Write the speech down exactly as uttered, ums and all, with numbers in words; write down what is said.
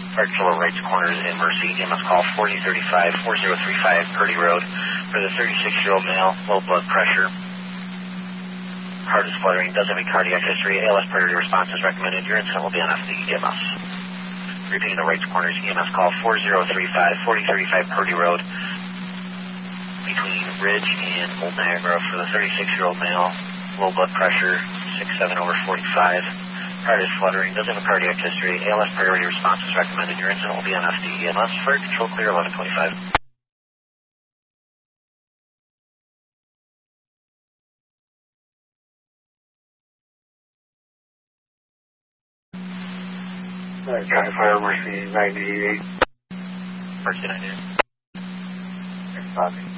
Fire Control Rights Corners in Mercy. E M S call four zero three five, four zero three five Purdy Road for the thirty-six-year-old male, low blood pressure. Heart is fluttering, does have a cardiac history. A L S priority response is recommended. Your incident will be on F D E M S. Repeating the Rights Corners, E M S call four zero three five, four zero three five Purdy Road between Ridge and Old Niagara for the thirty-six-year-old male, low blood pressure, six seven over forty-five. Heart is fluttering, does have a cardiac history. A L S priority response is recommended. Your incident will be on F D E M S. Fire Control clear eleven twenty-five. Alright, try to fire Mercy ninety-eight. Mercy ninety-eight. Next copy.